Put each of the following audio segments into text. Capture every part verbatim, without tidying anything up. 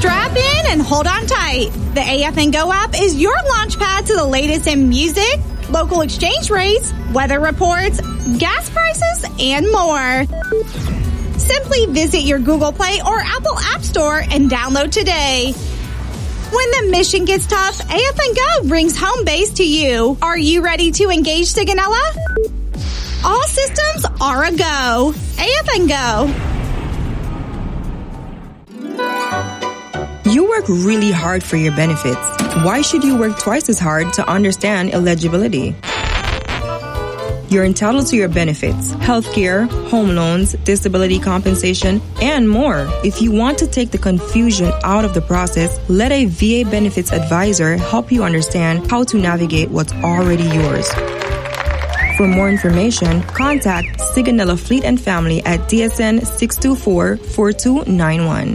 Strap in and hold on tight. The A F and Go app is your launch pad to the latest in music, local exchange rates, weather reports, gas prices, and more. Simply visit your Google Play or Apple App Store and download today. When the mission gets tough, A F and Go brings home base to you. Are you ready to engage Sigonella? All systems are a go. A F and Go. You work really hard for your benefits. Why should you work twice as hard to understand eligibility? You're entitled to your benefits, healthcare, home loans, disability compensation, and more. If you want to take the confusion out of the process, let a V A benefits advisor help you understand how to navigate what's already yours. For more information, contact Sigonella Fleet and Family at D S N six two four, four two nine one.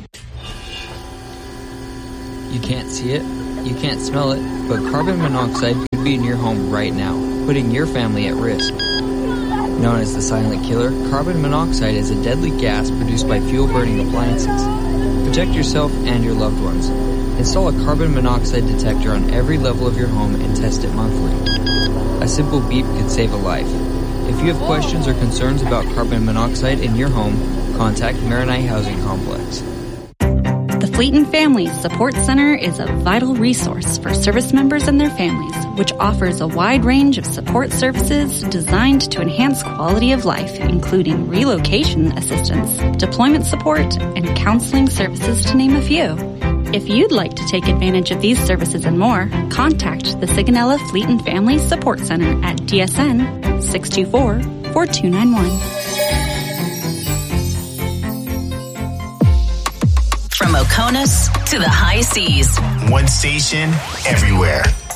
You can't see it, you can't smell it, but carbon monoxide could be in your home right now, putting your family at risk. Known as the silent killer, carbon monoxide is a deadly gas produced by fuel-burning appliances. Protect yourself and your loved ones. Install a carbon monoxide detector on every level of your home and test it monthly. A simple beep could save a life. If you have questions or concerns about carbon monoxide in your home, contact Maronite Housing Complex. The Fleet and Family Support Center is a vital resource for service members and their families, which offers a wide range of support services designed to enhance quality of life, including relocation assistance, deployment support, and counseling services, to name a few. If you'd like to take advantage of these services and more, contact the Sigonella Fleet and Family Support Center at D S N six two four, four two nine one. From Oconus to the high seas. One station, everywhere.